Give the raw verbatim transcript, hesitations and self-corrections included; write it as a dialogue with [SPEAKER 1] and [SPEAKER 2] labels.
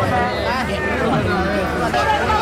[SPEAKER 1] Hãy subscribe cho kênh Ghiền Mì Gõ để không bỏ lỡ